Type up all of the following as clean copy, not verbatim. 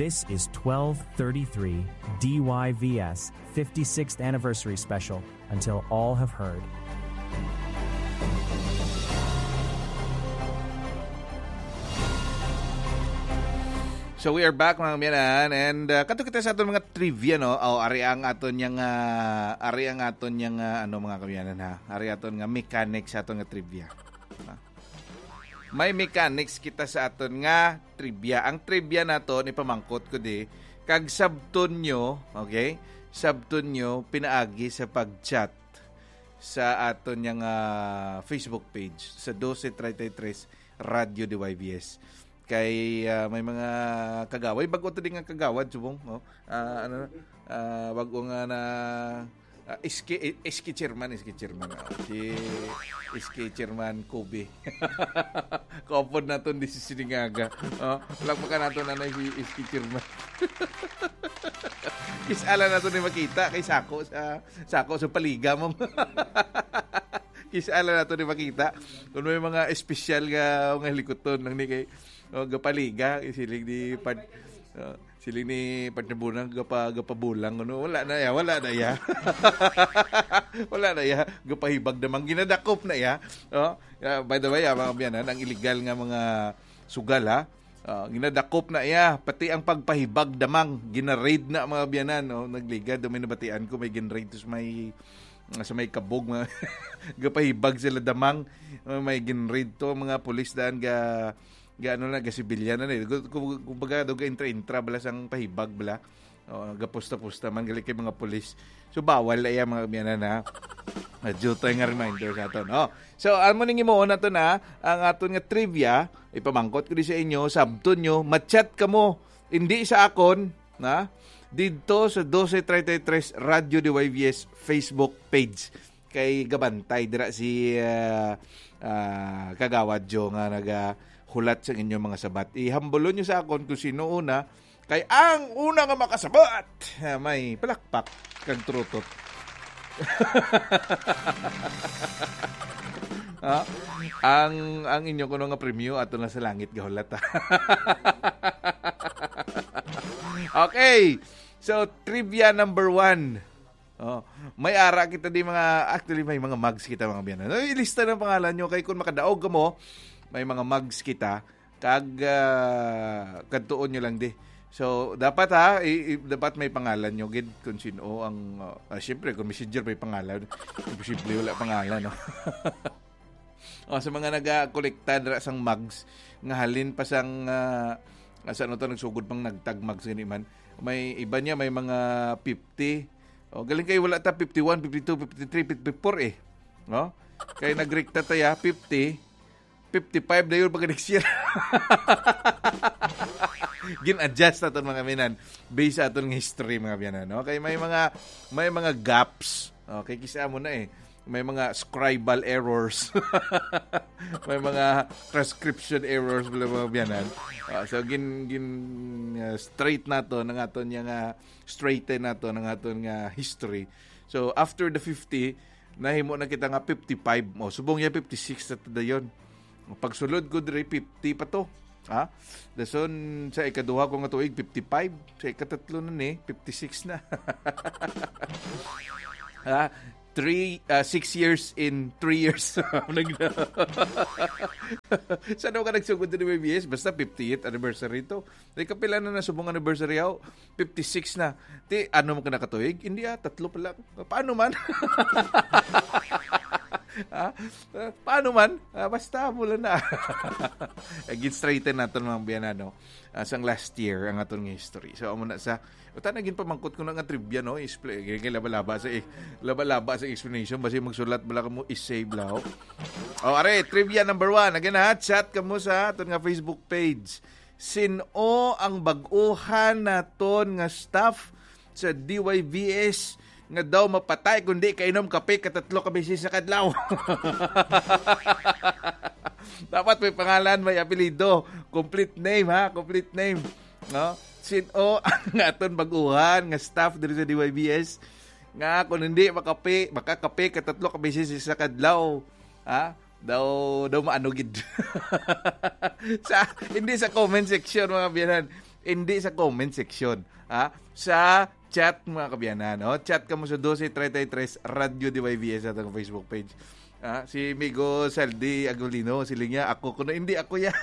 This is 1233 DYVS 56th Anniversary Special until all have heard. So we are back mga miyanan and kato kita sa aton mga trivia no. Ari ang aton yang ano mga kamiyanan ha. Ari aton nga mechanics sa aton nga trivia. May mechanics kita sa aton nga trivia. Ang trivia naton ipamangkot ko di kag sabton nyo, okay? Sabton nyo pinaagi sa pag-chat sa aton yang Facebook page sa 1233 Radio DYVS. Kay may mga kagaway bago to din nga kagawad subong bago nga na iski chairman si iski chairman Kobe kopod naton di si Siningaga wala pa ka naton na si iski chairman kisala naton ni makita kay sako sa paliga mo kisala naton ni makita kung may mga espesyal nga helikoton nang ni kay gapaliga siling ni siling ni patnabunang gapabulang wala na ya wala na ya gapahibag namang ginadakop na ya by the way mga biyanan ang illegal nga mga sugal ha ginadakop na ya pati ang pagpahibag damang gina-raid na mga biyanan nagligad may nabatian ko may gin-raid sa may kabog mga gapahibag sila damang may gin-raid to mga pulis daan sibilyan na kumbaga daw intra bala sang pahibag bala gapusta-pusta man gali kay mga pulis so bawal ay mga biyanan na jutay nga reminder sa aton so amo ning imo na to na ang aton nga trivia ipamangkot ko di sa inyo sabton nyo ma-chat kamo hindi sa akon na didto sa 1233 Radio DYVS Facebook page kay gabantay dira si Kagawad Jo nga hulat sa inyong mga sabat. Ihambulon nyo sa akon kung sino una. Kay ang una nga makasabat, may palakpak kag trutot. ang inyo kuno nga premyo ato na sa langit gahulat. Okay. So trivia number 1. May ara kita di mga actually may mga mugs kita mga biyanan. Ilista ng pangalan nyo kay kung makadaog ka mo may mga mugs kita kag kadtuon nyo lang di. So dapat dapat may pangalan nyo gid kung sino ang syempre kung messenger may pangalan imposible wala pangalan no. Sa mga naga-kolekta dira sang mugs nga halin pa sang asa no to nagsugod pang nagtag mugs gani man may iba niya may mga 50 galing kay wala ta 51 52 53 54 no kay nagrekta taya 50 55 na yun pag next year. Gin-adjust natin mga minan based sa aton history mga biyanan. No? Kaya may mga gaps. Okay, kisa mo na may mga scribal errors. May mga transcription errors mga biyanan. So gin straight nato ng aton nga straighten nato ng aton nga history. So after the 50 nahimo na kita nga 55 mo. Subong ya 56 na dayon. Pagsulod ko dire 50 pa to. Dason sa ikaduha ko nga tuig 55, sa ikatatlo na 56 na. 6 years in 3 years. Saan ka nagsugod din ng BBS? Basta 50th anniversary to. Dahil kapila na nasubong anniversary ako, 56 na. Ano mo ka nakatuig? Hindi tatlo pala. Paano man? Paano man? Basta mula na. Gin-straighten natin mga biyanano. Sang last year ang aton nga history. So amo na sa naging pamangkot ko na nga trivia no. Laba-laba sa explanation basi magsulat bala mo is-save lao. Are trivia number 1. Again chat kamo sa aton nga Facebook page. Sino ang bag-uhan naton nga staff sa DYVS nga daw mapatay kundi kainom kape katatlo ka beses sa kadlaw. Dapat may pangalan, may apelyido, complete name complete name. No? Sino ang aton baguhan nga staff diri sa DYVS nga kung hindi makakape katatlo ka beses sa kadlaw, daw maanugid. Hindi sa comment section mga biyanan. Hindi sa comment section. Sa chat mga kabyanan. No? Chat ka mo sa 1233 Radio DYVS at ang Facebook page. Si Migo Saldi Agulino, sila niya, ako kuno hindi ako ya.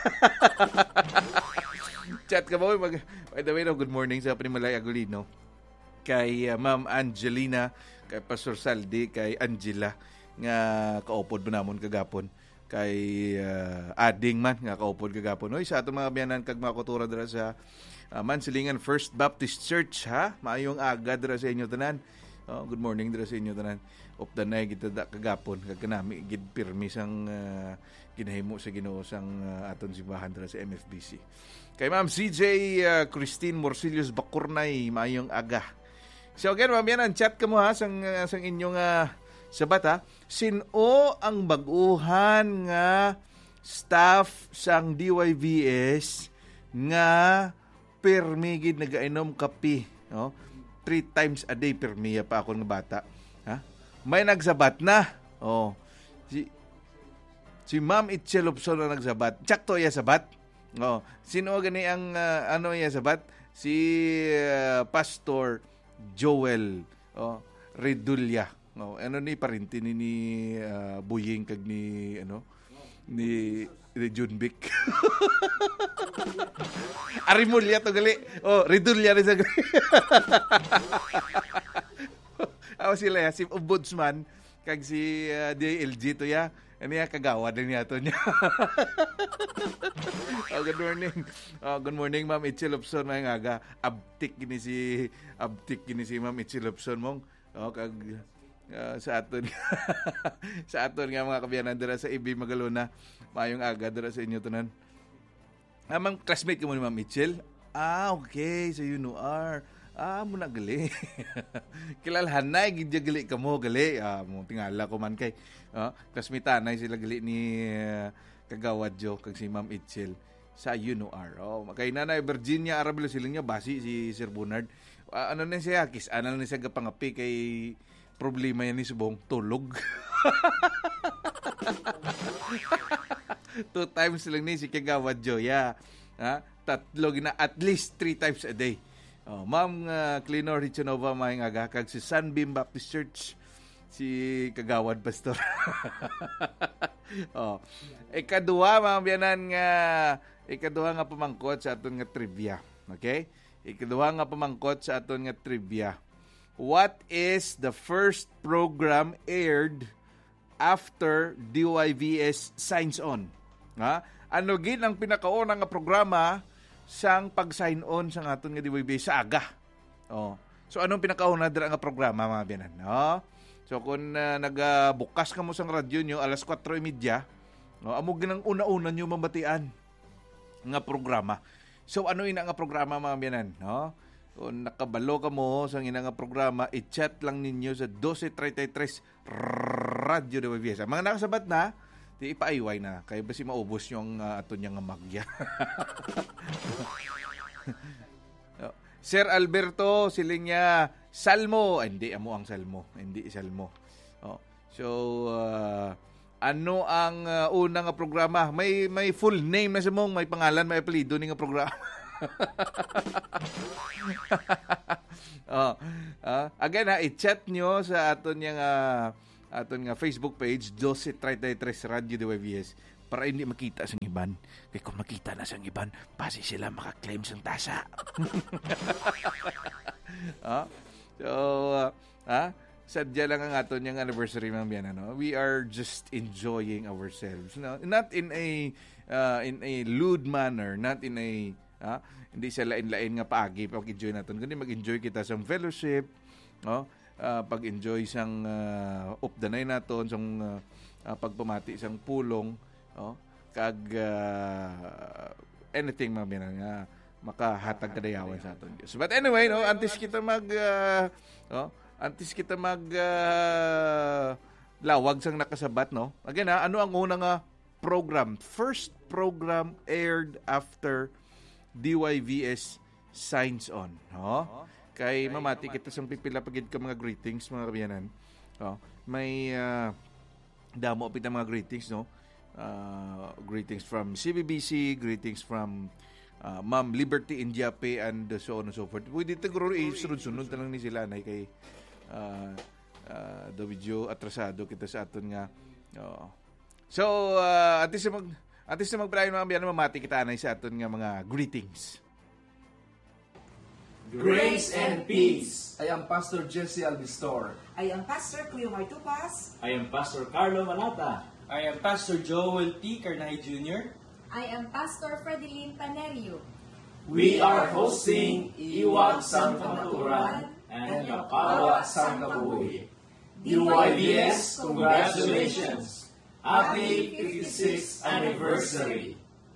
Chat ka mo. By the way, no, good morning sa Primalay Agulino. Kay Ma'am Angelina, kay Pastor Saldi, kay Angela, nga kaupod mo namon kagapon. Kay Ading man, nga kaupod kagapon. Oy, sa atong mga biyanan, kag makutura dira sa Mansilingan First Baptist Church, ha? Maayong aga dira sa inyo tanan. Good morning dira sa inyo tanan. Of the night kita kagapon kag kanami gid pirmi sang ginahimo sa Ginoo sang aton simbahan dira sa MFBC. Kay Ma'am CJ Christine Morcillos Bacurnay, maayong aga. So again, ma'am, yan ang chat ka mo ha sang inyong sabat ha. Sino ang baguhan nga staff sang DYVS nga pirmi gid nagainom kape, no? 3 times a day pirmi pa ako nga bata. May nagsabat na. Si Ma'am Itchelopson na nagsabat. Tsakto iya sabat. Sino gani ang iya sabat? Si Pastor Joel Redulya. Ano ni parinti ni Buying kag ni ni Junbik. Arimulya to gali. Redulya rin sa gali. Sila si Ombudsman kag si DLG to ya. Ano ya kagawa din niya to niya. Good morning. Good morning Ma'am Itchelopson may aga. Abtik gini si Ma'am Itchelopson mong kag sa aton sa aton nga mga kabiyanan dira sa IB Magalona. Mayong aga dira sa inyo tanan. Amang classmate ko mo ni Ma'am Mitchell. Okay, so you know are. Muna gali. Kilalhan na, gidya gali ka mo, gali. Mo tingala ko man kay. Kasmitanay sila gali ni Kagawad Jo, kag si Ma'am Itchel sa UNOR. Kay Nanay Virginia Arabelo sila niya, basi si Sir Bernard. Ano na siya, kisanan na siya kapangapi kay problema yan ni Subong, tulog. 2 times lang ni si Kagawad Jo, yeah. Tatlo gina, at least 3 times a day. Ma'am Cleanor Richanova maayong aga kag si Sunbeam Baptist Church si Kagawad Pastor. Ikaduha mga biyanan nga pamangkot sa aton nga trivia. Okay? Ikaduha nga pamangkot sa aton nga trivia. What is the first program aired after DYVS Signs On? Ano gid ang pinakauna nga programa sang pag-sign on sa aton nga DYVS sa aga. So anong pinakauna dira nga programa mga biyanan, no? So kung nagabukas ka mo sang radyo nyo alas 4:30, amo ginang una-una nyo mabatian nga programa. So ano ina nga programa mga biyanan, no? Kung nakabalo ka mo sa ina nga programa, i-chat lang ninyo sa 1233 Radio DYVS. Mga nakasabat na, di ipaiway na. Kaya ba si maubos yung ato niya nga magya. Sir Alberto, siling niya, Salmo. Hindi, amo ang Salmo. Hindi Salmo. So, ano ang unang nga programa? May full name na sa mong, may pangalan, may apelido ni nga programa. Again i-chat nyo sa aton nga Facebook page 1233 Radio DYVS para hindi makita sang iban. Kaya kung makita na sang iban, pasi sila makaklaim sang tasa. Sadya lang ang aton yung anniversary mga biyan, no? We are just enjoying ourselves, no? Not in a lewd manner, not in a hindi sa lain-lain nga paagi pag-enjoy natin, kundi mag-enjoy kita sa fellowship, no? Pag-enjoy sang of the night naton, sang pagpamati sang pulong, kag anything mga biyan nga makahatag kadayawan sa aton Diyos. But anyway, no, antes kita lawag sang nakasabat, no? Again, ano ang unang program? First program aired after DYVS Signs On, no? Kay mamati kita sang pipila pagid ka mga greetings mga kabiyanan. May damo pita mga greetings, no? Greetings from CBBC, greetings from Ma'am Liberty Indiape and so on and so forth. Pwede siguro sunod-sunod na lang ni sila na kay the video atrasado kita sa aton nga. So at least magpalayon mga biyan mamati kita anay sa aton nga mga greetings. Grace and peace. I am Pastor Jesse Albistor. I am Pastor Cleo Martupas. I am Pastor Carlo Malata. I am Pastor Joel T. Carnahi Jr. I am Pastor Fredeline Panerio. We are hosting Iwag Sang Kamaturan and Kapawa Sang Kabuhi. DYVS, congratulations! Happy 56th anniversary!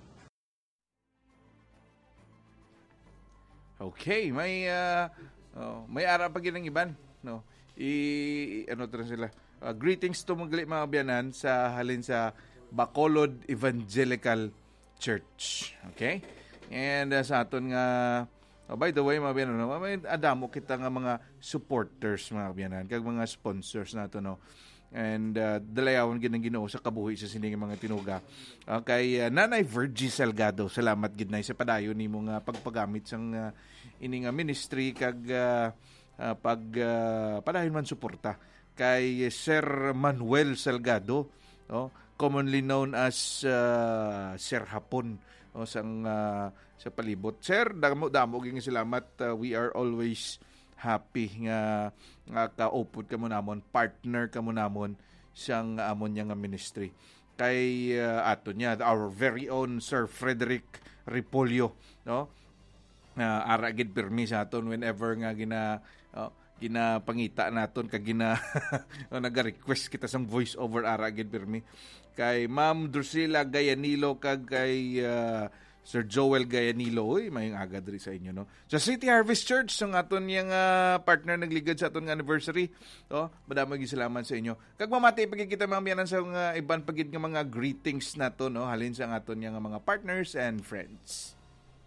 Okay, may ara pa ginang iban, no. Ano to sila? Greetings to mga biyanan sa halin sa Bacolod Evangelical Church. Okay? And sa aton nga by the way, mga biyanan, may adamo kita nga mga supporters mga biyanan, kag mga sponsors nato, no. And dalayawan ginang Ginoo sa kabuhi sa sining mga tinuga. Kay Nanay Virgie Salgado, salamat gid nay sa padayon nimo nga pagpagamit sang ini nga ministry kag padayon man suporta kay Sir Manuel Salgado, commonly known as Sir Hapon, sa palibot. Sir, damo ging salamat. We are always happy nga kaupod kamo namon, partner kamo namon siyang amon niya nga ministry. Kay ato niya, our very own Sir Frederick Ripolio, no? Ara gid pirmi sa aton whenever nga ginapangita naton kag naga-request kita sang voice over ara gid pirmi. Kay Ma'am Drusilla Gayanilo kag kay Sir Joel Gayanilo, mayong aga diri sa inyo, no. Sa City Harvest Church, sang aton yang partner nagligad sa aton nga anniversary, madamo gyud salamat sa inyo. Kag mamati pagid kita mamiyanan sa iban pagid nga mga greetings nato, no, halin sa aton yang mga partners and friends.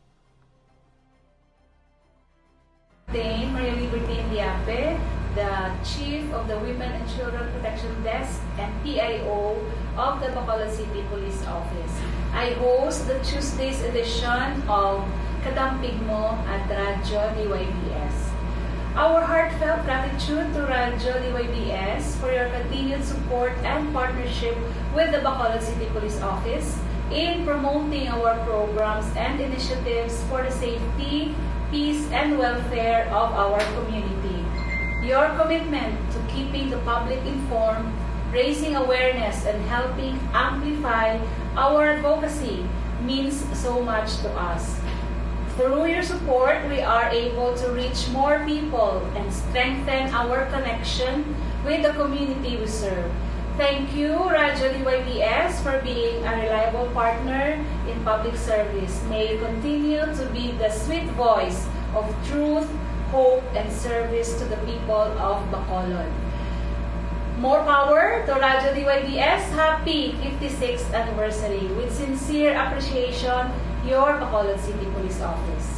Maria Liberty Indiape, the Chief of the Women and Children Protection Desk and PIO of the Bacolod City Police Office. I host the Tuesday's edition of Kadampig Mo at Radyo DYBS. Our heartfelt gratitude to Radyo DYBS for your continued support and partnership with the Bacolod City Police Office in promoting our programs and initiatives for the safety, peace, and welfare of our community. Your commitment to keeping the public informed, raising awareness, and helping amplify our advocacy means so much to us. Through your support, we are able to reach more people and strengthen our connection with the community we serve. Thank you, Radyo DYBS, for being a reliable partner in public service. May you continue to be the sweet voice of truth, hope, and service to the people of Bacolod. More power to Radyo DYBS. Happy 56th anniversary. With sincere appreciation, your Bacolod City Police Office.